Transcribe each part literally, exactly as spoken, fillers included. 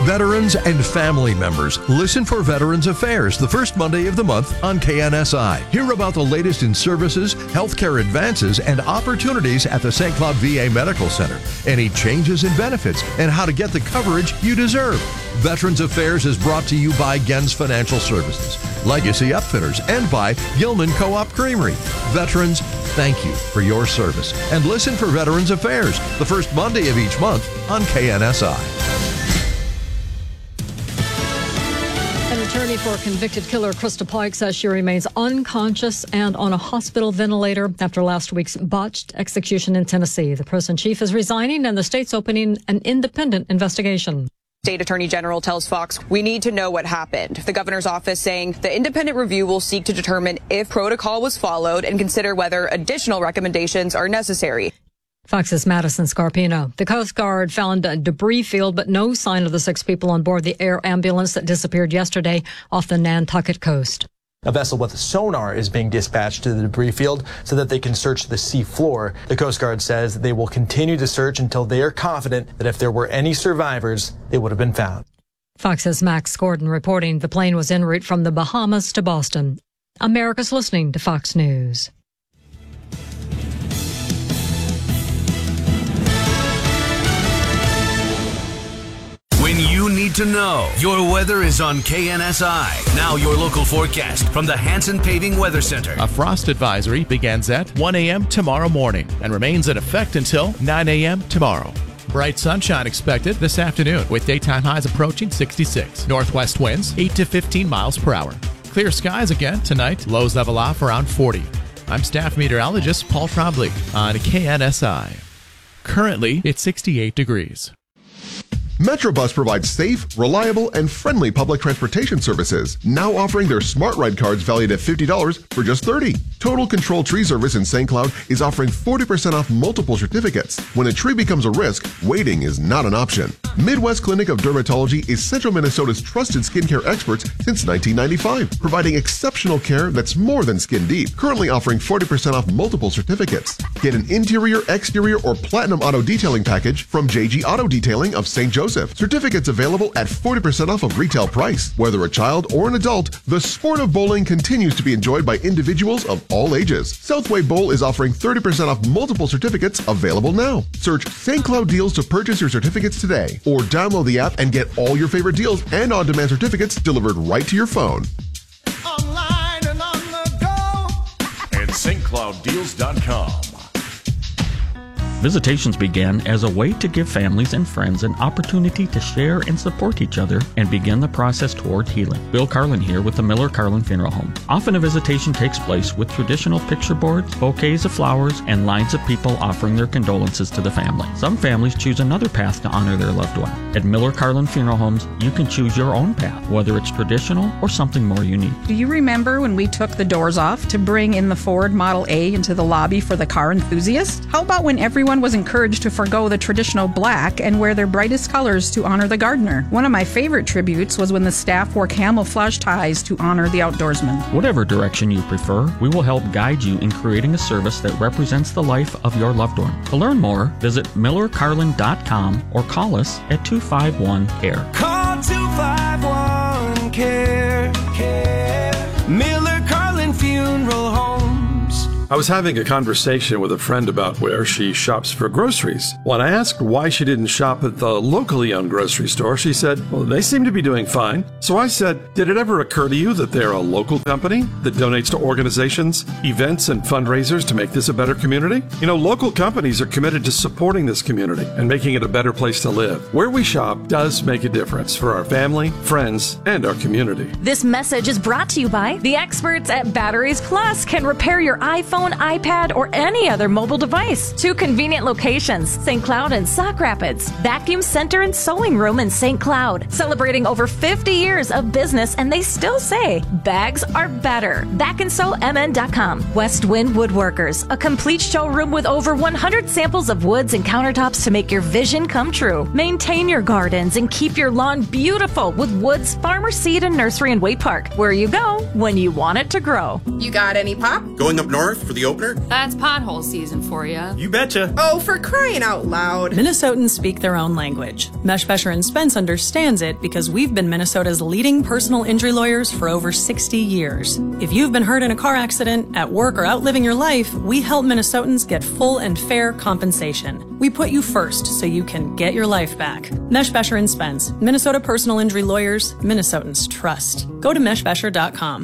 Veterans and family members, listen for Veterans Affairs the first Monday of the month on K N S I. Hear about the latest in services, healthcare advances, and opportunities at the Saint Cloud V A Medical Center. Any changes in benefits and how to get the coverage you deserve. Veterans Affairs is brought to you by Gens Financial Services, Legacy Upfitters, and by Gilman Co-op Creamery. Veterans, thank you for your service. And listen for Veterans Affairs the first Monday of each month on K N S I. An attorney for convicted killer Krista Pike says she remains unconscious and on a hospital ventilator after last week's botched execution in Tennessee. The prison chief is resigning and the state's opening an independent investigation. State Attorney General tells Fox, we need to know what happened. The governor's office saying the independent review will seek to determine if protocol was followed and consider whether additional recommendations are necessary. Fox's Madison Scarpino. The Coast Guard found a debris field, but no sign of the six people on board the air ambulance that disappeared yesterday off the Nantucket coast. A vessel with sonar is being dispatched to the debris field so that they can search the sea floor. The Coast Guard says they will continue to search until they are confident that if there were any survivors, they would have been found. Fox's Max Gordon reporting the plane was en route from the Bahamas to Boston. America's listening to Fox News. When you need to know, your weather is on K N S I. Now your local forecast from the Hanson Paving Weather Center. A frost advisory begins at one a.m. tomorrow morning and remains in effect until nine a.m. tomorrow. Bright sunshine expected this afternoon with daytime highs approaching sixty-six. Northwest winds eight to fifteen miles per hour. Clear skies again tonight. Lows level off around forty. I'm staff meteorologist Paul Trombley on K N S I. Currently, it's sixty-eight degrees. Metrobus provides safe, reliable, and friendly public transportation services, now offering their Smart Ride cards valued at fifty dollars for just thirty dollars. Total Control Tree Service in Saint Cloud is offering forty percent off multiple certificates. When a tree becomes a risk, waiting is not an option. Midwest Clinic of Dermatology is Central Minnesota's trusted skincare experts since nineteen ninety-five, providing exceptional care that's more than skin deep. Currently offering forty percent off multiple certificates. Get an interior, exterior, or platinum auto detailing package from J G Auto Detailing of Saint Joseph. Certificates available at forty percent off of retail price. Whether a child or an adult, the sport of bowling continues to be enjoyed by individuals of all ages. Southway Bowl is offering thirty percent off multiple certificates available now. Search Saint Cloud Deals to purchase your certificates today, or download the app and get all your favorite deals and on-demand certificates delivered right to your phone. Online and on the go at S T Cloud Deals dot com. Visitations began as a way to give families and friends an opportunity to share and support each other and begin the process toward healing. Bill Carlin here with the Miller Carlin Funeral Home. Often a visitation takes place with traditional picture boards, bouquets of flowers, and lines of people offering their condolences to the family. Some families choose another path to honor their loved one. At Miller Carlin Funeral Homes, you can choose your own path, whether it's traditional or something more unique. Do you remember when we took the doors off to bring in the Ford Model A into the lobby for the car enthusiast? How about when everyone was encouraged to forgo the traditional black and wear their brightest colors to honor the gardener? One of my favorite tributes was when the staff wore camouflage ties to honor the outdoorsman. Whatever direction you prefer, we will help guide you in creating a service that represents the life of your loved one. To learn more, visit miller carlin dot com or call us at two five one C A R E. Call two five one C A R E. Care. Miller Carlin Funeral Homes. I was having a conversation with a friend about where she shops for groceries. When I asked why she didn't shop at the locally owned grocery store, she said, well, they seem to be doing fine. So I said, did it ever occur to you that they're a local company that donates to organizations, events, and fundraisers to make this a better community? You know, local companies are committed to supporting this community and making it a better place to live. Where we shop does make a difference for our family, friends, and our community. This message is brought to you by the experts at Batteries Plus. Can repair your iPhone, iPad, or any other mobile device. Two convenient locations, Saint Cloud and Sauk Rapids. Vacuum Center and Sewing Room in Saint Cloud. Celebrating over fifty years of business, and they still say bags are better. back and sew m n dot com. West Wind Woodworkers, a complete showroom with over one hundred samples of woods and countertops to make your vision come true. Maintain your gardens and keep your lawn beautiful with Woods Farmer Seed and Nursery in Wade Park, where you go when you want it to grow. You got any pop? Going up north for for the opener? That's pothole season for you. You betcha. Oh, for crying out loud. Minnesotans speak their own language. Mesh Besher and Spence understands it because we've been Minnesota's leading personal injury lawyers for over sixty years. If you've been hurt in a car accident, at work, or out living your life, we help Minnesotans get full and fair compensation. We put you first so you can get your life back. Mesh Besher and Spence, Minnesota personal injury lawyers, Minnesotans trust. Go to mesh besher dot com.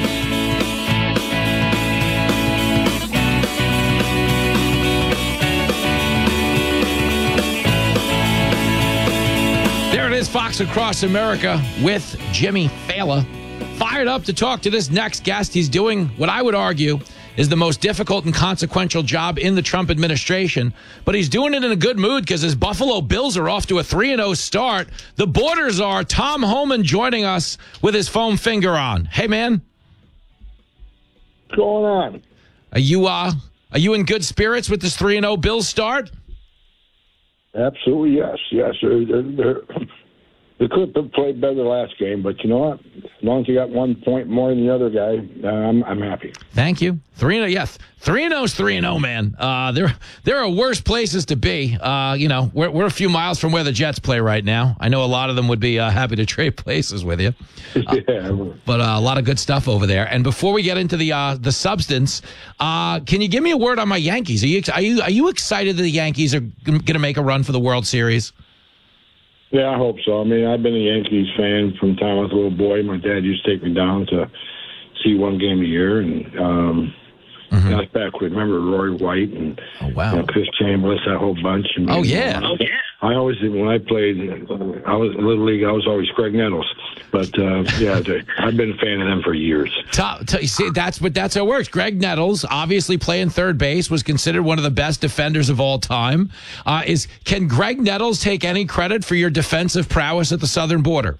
There it is, Fox Across America with Jimmy Fallon. Fired up to talk to this next guest. He's doing what I would argue is the most difficult and consequential job in the Trump administration. But he's doing it in a good mood because his Buffalo Bills are off to a three and oh start. The Borders are. Tom Homan joining us with his foam finger on. Hey, man. What's going on? Are you, uh, are you in good spirits with this three and oh Bills start? Absolutely, yes. Yes. They're, they're, they're, they could have played better last game, but you know what? As long as you got one point more than the other guy, uh, I'm, I'm happy. Thank you. Three and oh, yes. Three and oh is three and oh, man. Uh, there, there are worse places to be. Uh, you know, we're we're a few miles from where the Jets play right now. I know a lot of them would be uh, happy to trade places with you. Uh, yeah, but uh, a lot of good stuff over there. And before we get into the uh, the substance, uh, can you give me a word on my Yankees? Are you are you are you excited that the Yankees are going to make a run for the World Series? Yeah, I hope so. I mean, I've been a Yankees fan from the time I was a little boy. My dad used to take me down to see one game a year, and um, mm-hmm. that's back with, remember, Rory White and oh, wow. you know, Chris Chambliss, that whole bunch. And, oh, yeah. Oh, yeah. I always, when I played, I was in Little League, I was always Craig Nettles. But, uh, yeah, I've been a fan of them for years. Top, t- see, that's, but that's how it works. Greg Nettles, obviously playing third base, was considered one of the best defenders of all time. Uh, is Can Greg Nettles take any credit for your defensive prowess at the southern border?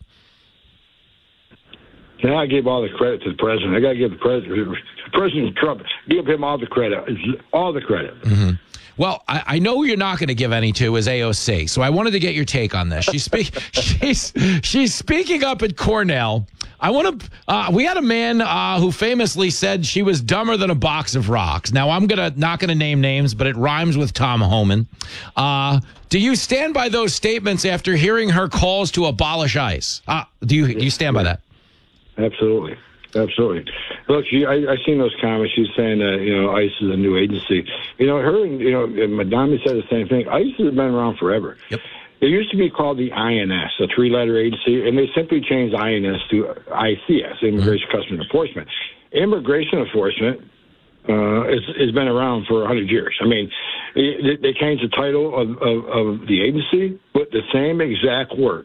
Now I give all the credit to the president. I got to give the president, President Trump, give him all the credit, all the credit. Mm-hmm. Well, I, I know you're not going to give any to is A O C, so I wanted to get your take on this. She's speak, she's she's speaking up at Cornell. I want to. Uh, we had a man uh, who famously said she was dumber than a box of rocks. Now I'm gonna not going to name names, but it rhymes with Tom Homan. Uh, do you stand by those statements after hearing her calls to abolish ICE? Uh, do you do you stand by that? Absolutely. Absolutely. Look, she, I, I seen those comments. She's saying that, you know, ICE is a new agency. You know, her and, you know, Madame said the same thing. ICE has been around forever. Yep. It used to be called the I N S, a three-letter agency, and they simply changed I N S to I C S, Immigration mm-hmm. Customs Enforcement. Immigration Enforcement uh, is, has been around for one hundred years. I mean, they, they changed the title of, of, of the agency, but the same exact work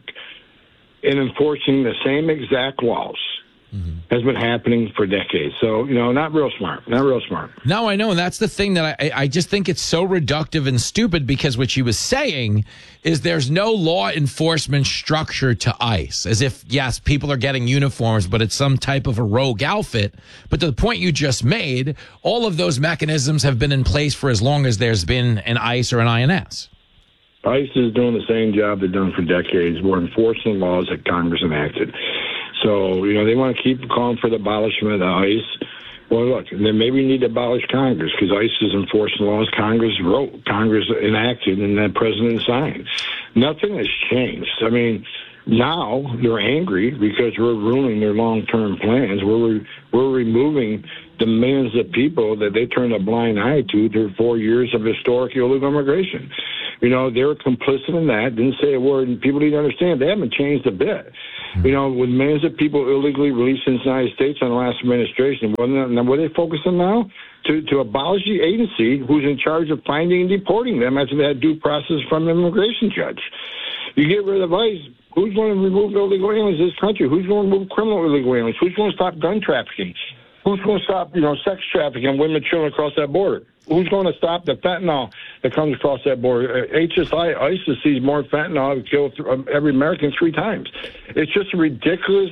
in enforcing the same exact laws. Mm-hmm. has been happening for decades. So, you know, not real smart. Not real smart. No, I know. And that's the thing that I, I just think it's so reductive and stupid because what she was saying is there's no law enforcement structure to ICE. As if, yes, people are getting uniforms, but it's some type of a rogue outfit. But to the point you just made, all of those mechanisms have been in place for as long as there's been an ICE or an I N S. ICE is doing the same job they've done for decades. We're enforcing laws that Congress enacted. So, you know, they want to keep calling for the abolishment of ICE. Well, look, then maybe we need to abolish Congress because ICE is enforcing laws Congress wrote, Congress enacted, and the president signed. Nothing has changed. I mean, now they're angry because we're ruining their long-term plans. We're, we're removing the millions of people that they turned a blind eye to through four years of historic illegal immigration. You know, they were complicit in that, didn't say a word, and people need to understand they haven't changed a bit. You know, with millions of people illegally released in the United States on the last administration, what are they focusing now? To to abolish the agency who's in charge of finding and deporting them after they had due process from an immigration judge. You get rid of ICE, who's going to remove illegal aliens in this country? Who's going to remove criminal illegal aliens? Who's going to stop gun trafficking? Who's going to stop, you know, sex trafficking, women, children across that border? Who's going to stop the fentanyl that comes across that border? H S I, ICE sees more fentanyl to kill every American three times. It's just a ridiculous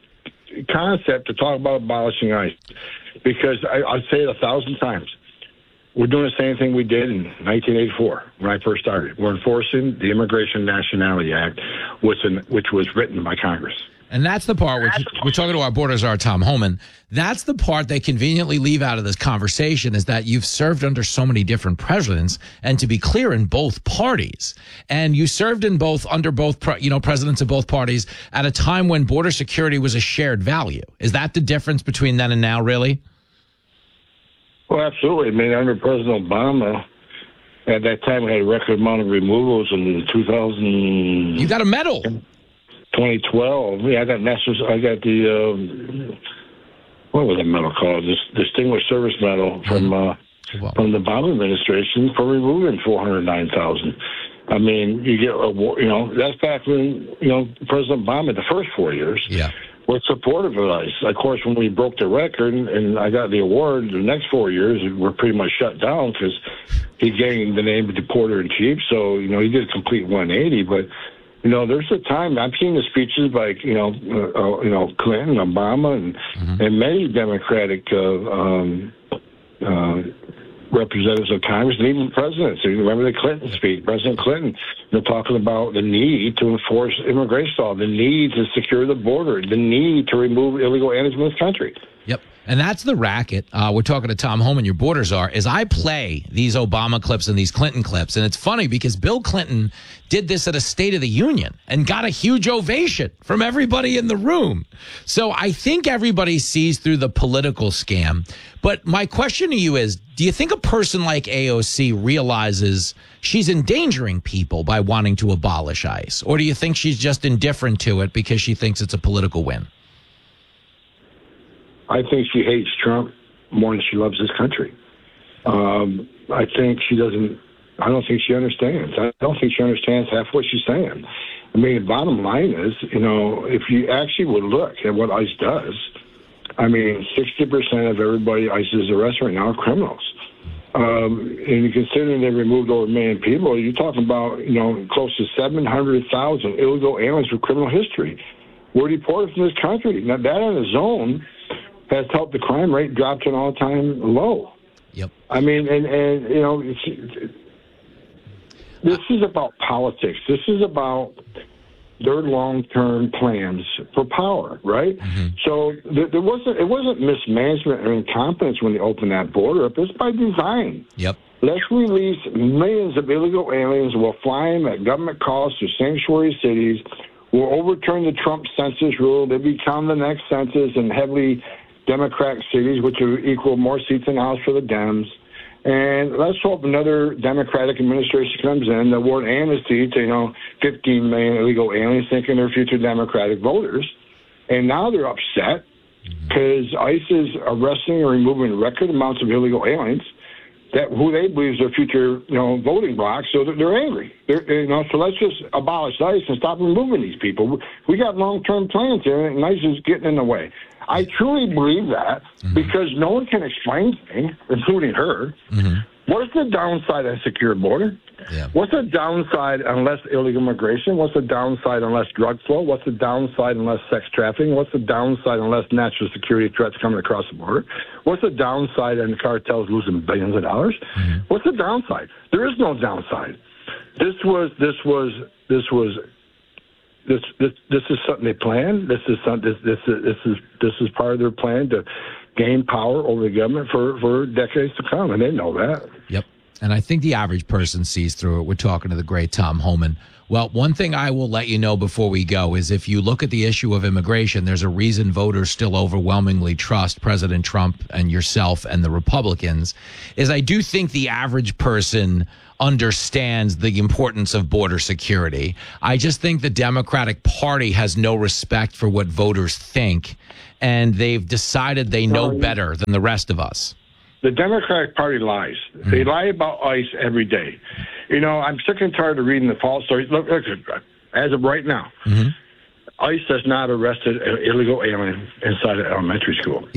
concept to talk about abolishing ICE because I, I say it a thousand times. We're doing the same thing we did in nineteen eighty-four when I first started. We're enforcing the Immigration Nationality Act, which, in, which was written by Congress. And that's the part, we're, we're talking to our border czar, Tom Homan. That's the part they conveniently leave out of this conversation, is that you've served under so many different presidents, and to be clear, in both parties. And you served in both, under both, you know, presidents of both parties at a time when border security was a shared value. Is that the difference between then and now, really? Well, absolutely. I mean, under President Obama, at that time, we had a record amount of removals in two thousand. You got a medal. twenty twelve. Yeah, I got national. I got the um, what was that medal called? This Distinguished Service Medal from uh, wow. from the Obama administration for removing four hundred nine thousand. I mean, you get a you know that's back when you know President Obama, the first four years, yeah, was supportive of ICE. Of course, when we broke the record and I got the award, the next four years were pretty much shut down because he gained the name of Deporter in Chief. So you know he did a complete one eighty, but. You know, there's a time I've seen the speeches by you know, uh, you know Clinton, Obama, and mm-hmm. and many Democratic uh, um, uh, representatives of Congress, and even presidents. You remember the Clinton speech, President Clinton, you know, talking about the need to enforce immigration law, the need to secure the border, the need to remove illegal aliens from this country. Yep. And that's the racket. Uh, we're talking to Tom Homan, your border czar, is I play these Obama clips and these Clinton clips. And it's funny because Bill Clinton did this at a State of the Union and got a huge ovation from everybody in the room. So I think everybody sees through the political scam. But my question to you is, do you think a person like A O C realizes she's endangering people by wanting to abolish ICE? Or do you think she's just indifferent to it because she thinks it's a political win? I think she hates Trump more than she loves this country. Um, I think she doesn't, I don't think she understands. I don't think she understands half what she's saying. I mean, the bottom line is, you know, if you actually would look at what ICE does, I mean, sixty percent of everybody ICE is arresting right now are criminals. Um, and considering they removed over a million people, you're talking about, you know, close to seven hundred thousand illegal aliens with criminal history were deported from this country. Now, that on its own has helped the crime rate drop to an all-time low. Yep. I mean, and, and you know, it's, it's, this is about politics. This is about their long-term plans for power, right? Mm-hmm. So there, there wasn't it wasn't mismanagement or incompetence when they opened that border up. It's by design. Yep. Let's release millions of illegal aliens. We'll fly them at government cost to sanctuary cities. We'll overturn the Trump census rule. They become the next census in heavily Democratic cities, which will equal more seats in the House for the Dems. And let's hope another Democratic administration comes in that award amnesty to, you know, fifteen million illegal aliens thinking they're future Democratic voters. And now they're upset because ICE is arresting or removing record amounts of illegal aliens that who they believe is their future, you know, voting bloc. So they're, they're angry. They're, you know, so let's just abolish ICE and stop removing these people. We got long-term plans here, and ICE is getting in the way. I truly believe that mm-hmm. because no one can explain to me, including her, mm-hmm. what is the downside of a secure border? Yeah. What's the downside on less illegal immigration? What's the downside on less drug flow? What's the downside on less sex trafficking? What's the downside on less national security threats coming across the border? What's the downside on the cartels losing billions of dollars? Mm-hmm. What's the downside? There is no downside. This was this was this was this this this is something they planned. This is something this this is this is this is part of their plan to gain power over the government for, for decades to come, and they know that. Yep. And I think the average person sees through it. We're talking to the great Tom Homan. Well, one thing I will let you know before we go is if you look at the issue of immigration, there's a reason voters still overwhelmingly trust President Trump and yourself and the Republicans, is I do think the average person understands the importance of border security. I just think the Democratic Party has no respect for what voters think, and they've decided they know better than the rest of us. The Democratic Party lies. Mm-hmm. They lie about ICE every day. You know, I'm sick and tired of reading the false stories. Look, look as of right now, mm-hmm. ICE has not arrested an illegal alien inside an elementary school. Yep.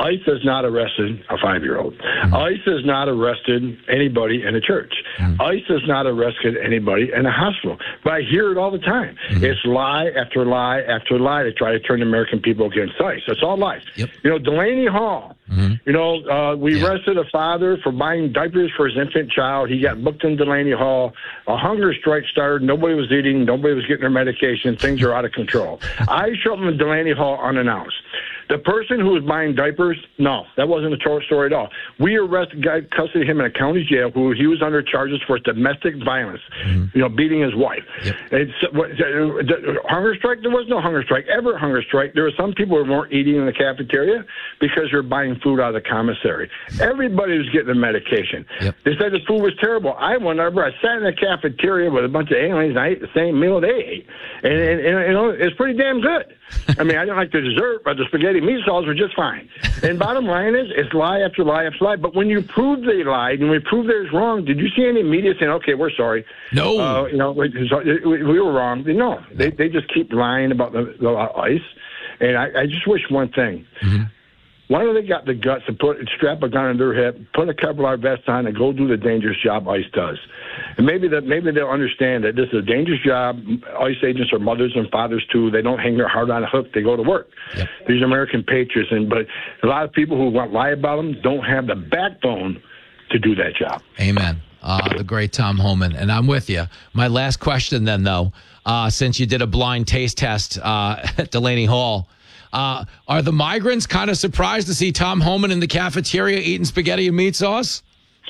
ICE has not arrested a five-year-old. Mm-hmm. ICE has not arrested anybody in a church. Mm-hmm. ICE has not arrested anybody in a hospital. But I hear it all the time. Mm-hmm. It's lie after lie after lie to try to turn American people against ICE. It's all lies. Yep. You know, Delaney Hall, mm-hmm. you know, uh, we yeah. arrested a father for buying diapers for his infant child. He got booked in Delaney Hall. A hunger strike started. Nobody was eating. Nobody was getting their medication. Things are out of control. I showed him in Delaney Hall unannounced. The person who was buying diapers, no, that wasn't a true story at all. We arrested, guy, custody him in a county jail who he was under charges for domestic violence, mm-hmm. you know, beating his wife. Yep. It's, what, the hunger strike? There was no hunger strike, ever hunger strike. There were some people who weren't eating in the cafeteria because they're buying food out of the commissary. Everybody was getting the medication. Yep. They said the food was terrible. I went over, I sat in the cafeteria with a bunch of aliens, and I ate the same meal they ate. And, and, and you know, it's pretty damn good. I mean, I didn't like the dessert, but the spaghetti meatballs were just fine. And bottom line is, it's lie after lie after lie. But when you prove they lied and we prove they're wrong, did you see any media saying, okay, we're sorry? No. Uh, you know, we, we were wrong. No, they they just keep lying about the, the ICE. And I, I just wish one thing. Mm-hmm. Why do they got the guts to put strap a gun on their hip, put a Kevlar vest on, and go do the dangerous job ICE does? And maybe that maybe they'll understand that this is a dangerous job. ICE agents are mothers and fathers too. They don't hang their heart on a hook. They go to work. Yep. These are American patriots, and but a lot of people who want to lie about them don't have the backbone to do that job. Amen. Uh, the great Tom Homan, and I'm with you. My last question, then, though, uh, since you did a blind taste test uh, at Delaney Hall. Uh, are the migrants kind of surprised to see Tom Homan in the cafeteria eating spaghetti and meat sauce?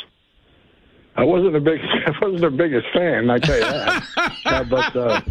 I wasn't the big, I wasn't their biggest fan, I tell you that. uh, but uh,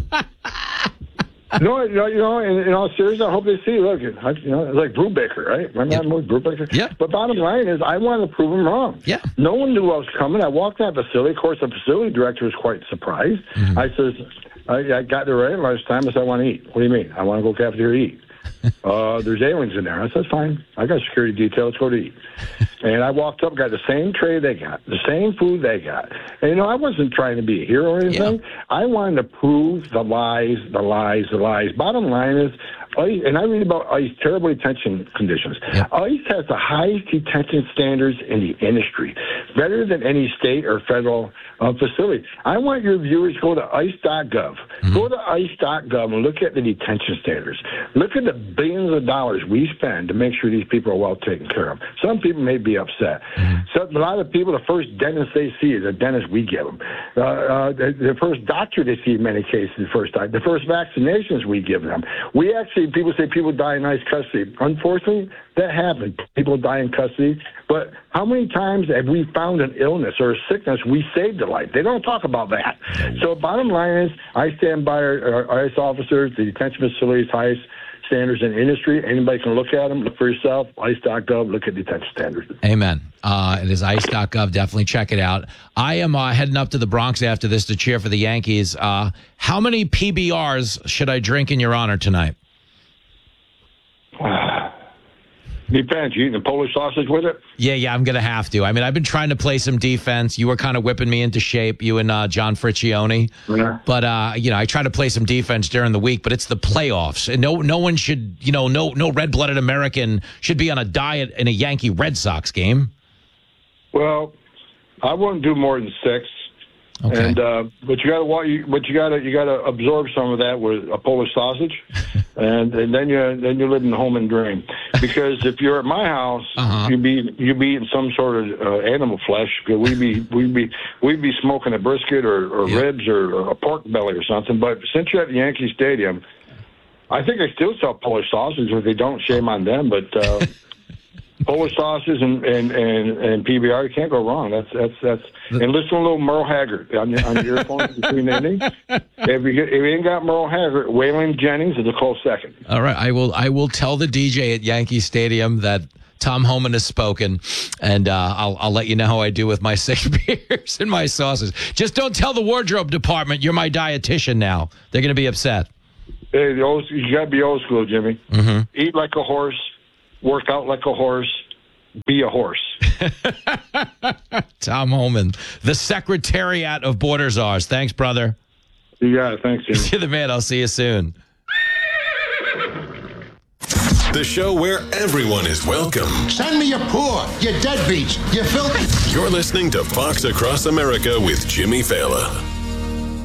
no, you know, you know, in, in all seriousness, I hope they see. Look, I, you know, it's like Brubaker, right? Remember yep. that movie, Brubaker? Yeah. But bottom line is, I wanted to prove them wrong. Yeah. No one knew I was coming. I walked in that facility. Of course, the facility director was quite surprised. Mm-hmm. I says, I, I got there right at lunchtime. I said, I want to eat. What do you mean? I want to go cafeteria to eat. uh, there's aliens in there. I said, fine. I got security detail. Let's go to eat. And I walked up, got the same tray they got, the same food they got. And, you know, I wasn't trying to be a hero or anything. Yeah. I wanted to prove the lies, the lies, the lies. Bottom line is, ICE, and I read about ICE terrible detention conditions. Yeah. ICE has the highest detention standards in the industry, better than any state or federal uh, facility. I want your viewers to go to ice dot gov. Mm-hmm. Go to ice dot gov and look at the detention standards. Look at the billions of dollars we spend to make sure these people are well taken care of. Some people may be upset. Mm-hmm. So a lot of people, the first dentist they see is a dentist we give them. Uh, uh, the, the first doctor they see in many cases, the first time. The first vaccinations we give them. We actually People say people die in ICE custody. Unfortunately, that happens. People die in custody. But how many times have we found an illness or a sickness we saved a life? They don't talk about that. So bottom line is, I stand by our, our ICE officers, the detention facilities, highest standards in industry. Anybody can look at them. Look for yourself. ice dot gov. Look at detention standards. Amen. Uh, it is ice dot gov. Definitely check it out. I am uh, heading up to the Bronx after this to cheer for the Yankees. Uh, how many P B Rs should I drink in your honor tonight? Depends. You eating the Polish sausage with it? Yeah, yeah, I'm going to have to. I mean, I've been trying to play some defense. You were kind of whipping me into shape, you and uh, John Friccione. Yeah. But, uh, you know, I try to play some defense during the week, but it's the playoffs. And no no one should, you know, no no red-blooded American should be on a diet in a Yankee Red Sox game. Well, I wouldn't do more than six. Okay. And uh, but you got to but you got to you got to absorb some of that with a Polish sausage, and, and then you then you live in the home and dream. Because if you're at my house, uh-huh. you'd be you'd be eating some sort of uh, animal flesh. Because we'd be we'd be we'd be smoking a brisket or, or yeah. ribs or, or a pork belly or something. But since you're at the Yankee Stadium, I think they still sell Polish sausage. If they don't, shame on them. But uh, Polish sausages and, and, and, and P B R, you can't go wrong. That's that's that's. And listen to a little Merle Haggard on your, on your earphones between the innings. If you, if you ain't got Merle Haggard, Waylon Jennings is a close second. All right, I will I will tell the D J at Yankee Stadium that Tom Homan has spoken, and uh, I'll I'll let you know how I do with my six beers and my sauces. Just don't tell the wardrobe department you're my dietitian now. They're going to be upset. Hey, the old, you got to be old school, Jimmy. Mm-hmm. Eat like a horse. Work out like a horse, be a horse. Tom Homan, the Secretariat of Border Czars. Thanks, brother. You got it. Thanks, Jimmy. You're the man. I'll see you soon. the show where everyone is welcome. Send me your poor, your deadbeats, you filthy. You're listening to Fox Across America with Jimmy Fallon.